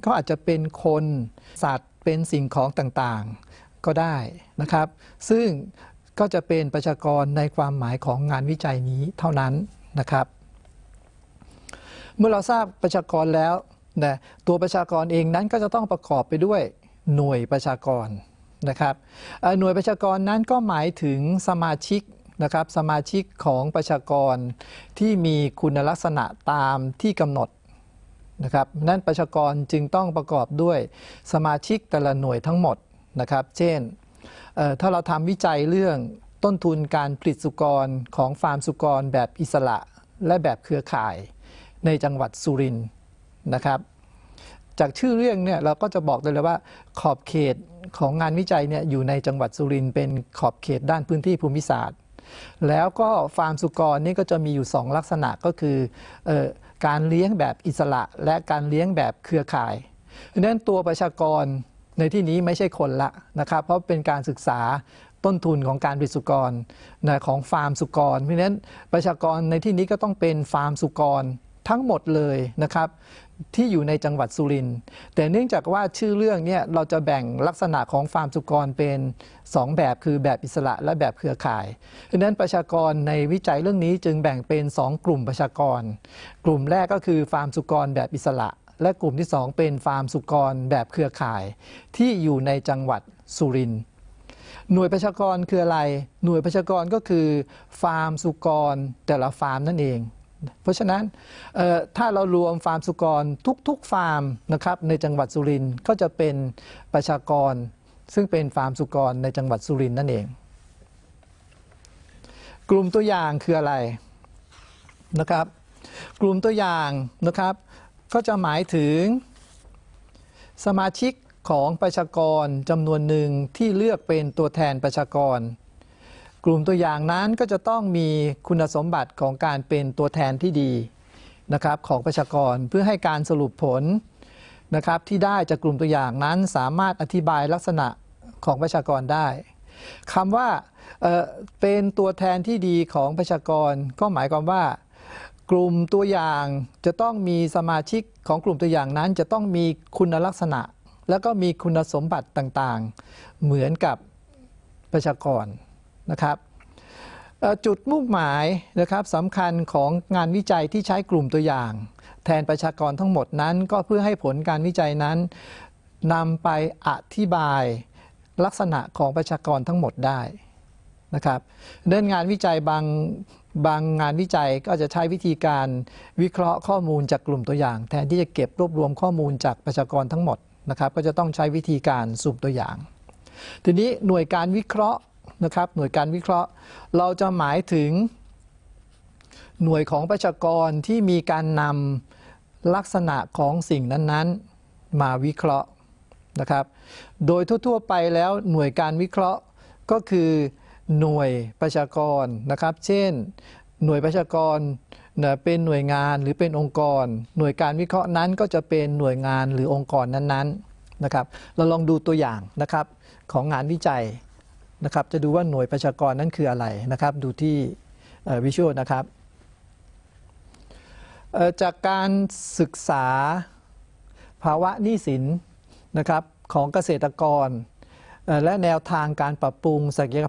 ก็อาจจะเป็นคนสัตว์เป็นสิ่งของต่างๆก็ได้นะครับซึ่งก็จะเป็นประชากรในความหมายของงานวิจัยนี้เท่านั้นนะครับเมื่อเราทราบประชากรแล้วนะตัวประชากรเองนั้นก็จะต้องประกอบไปด้วยหน่วยประชากรนะครับหน่วยประชากรนั้นก็หมายถึงสมาชิกนะครับสมาชิกของประชากรที่มีคุณลักษณะตามที่กำหนดนะครับนั้นประชากรจึงต้องประกอบด้วยสมาชิกแต่ละหน่วยทั้งหมดนะครับเช่นถ้าเราทำวิจัยเรื่องต้นทุนการผลิตสุกรของฟาร์มสุกรแบบอิสระและแบบเครือข่ายในจังหวัดสุรินทร์นะครับจากชื่อเรื่องเนี่ยเราก็จะบอกเลยว่าขอบเขตของงานวิจัยเนี่ยอยู่ในจังหวัดสุรินทร์เป็นขอบเขตด้านพื้นที่ภูมิศาสตร์แล้วก็ฟาร์มสุกรนี่ก็จะมีอยู่2ลักษณะก็คือการเลี้ยงแบบอิสระและการเลี้ยงแบบเครือข่ายเพราะฉะนั้นตัวประชากรในที่นี้ไม่ใช่คนละนะครับเพราะเป็นการศึกษาต้นทุนของการผลิตสุกรของฟาร์มสุกรเพราะฉะนั้นประชากรในที่นี้ก็ต้องเป็นฟาร์มสุกรทั้งหมดเลยนะครับที่อยู่ในจังหวัดสุรินทร์แต่เนื่องจากว่าชื่อเรื่องเนี่ยเราจะแบ่งลักษณะของฟาร์มสุกรเป็น2แบบคือแบบอิสระและแบบเครือข่ายเพราะฉะนั้นประชากรในวิจัยเรื่องนี้จึงแบ่งเป็น2กลุ่มประชากรกลุ่มแรกก็คือฟาร์มสุกรแบบอิสระและกลุ่มที่2เป็นฟาร์มสุกรแบบเครือข่ายที่อยู่ในจังหวัดสุรินทร์หน่วยประชากรคืออะไรหน่วยประชากรก็คือฟาร์มสุกรแต่ละฟาร์มนั่นเองเพราะฉะนั้นถ้าเรารวมฟาร์มสุกรทุกๆฟาร์มนะครับในจังหวัดสุรินทร์ก็จะเป็นประชากรซึ่งเป็นฟาร์มสุกรในจังหวัดสุรินทร์นั่นเองกลุ่มตัวอย่างคืออะไรนะครับกลุ่มตัวอย่างนะครับก็จะหมายถึงสมาชิกของประชากรจำนวนหนึ่งที่เลือกเป็นตัวแทนประชากรกลุ่มตัวอย่างนั้นก็จะต้องมีคุณสมบัติของการเป็นตัวแทนที่ดีนะครับของประชากรเพื่อให้การสรุปผลนะครับที่ได้จากกลุ่มตัวอย่างนั้นสามารถอธิบายลักษณะของประชากรได้คำว่าเป็นตัวแทนที่ดีของประชากรก็หมายความว่ากลุ่มตัวอย่างจะต้องมีสมาชิกของกลุ่มตัวอย่างนั้นจะต้องมีคุณลักษณะแล้วก็มีคุณสมบัติต่างๆเหมือนกับประชากรนะครับจุดมุ่งหมายนะครับสำคัญของงานวิจัยที่ใช้กลุ่มตัวอย่างแทนประชากรทั้งหมดนั้นก็เพื่อให้ผลการวิจัยนั้นนำไปอธิบายลักษณะของประชากรทั้งหมดได้นะครับเรื่องงานวิจัยบางงานวิจัยก็จะใช้วิธีการวิเคราะห์ข้อมูลจากกลุ่มตัวอย่างแทนที่จะเก็บรวบรวมข้อมูลจากประชากรทั้งหมดนะครับก็จะต้องใช้วิธีการสุ่มตัวอย่างทีนี้หน่วยการวิเคราะห์นะครับหน่วยการวิเคราะห์เราจะหมายถึงหน่วยของประชากรที่มีการนำลักษณะของสิ่งนั้นๆมาวิเคราะห์นะครับโดยทั่วๆไปแล้วหน่วยการวิเคราะห์ก็คือหน่วยประชากรนะครับเช่นหน่วยประชากรเป็นหน่วยงานหรือเป็นองค์กรหน่วยการวิเคราะห์นั้นก็จะเป็นหน่วยงานหรือองค์กรนั้นๆนะครับเราลองดูตัวอย่างนะครับของงานวิจัยนะครับจะดูว่าหน่วยประชากรนั้นคืออะไรนะครับดูที่วิชวลนะครับจากการศึกษาภาวะหนี้สินนะครับของเกษตรกรและแนวทางการปรับปรุงศักย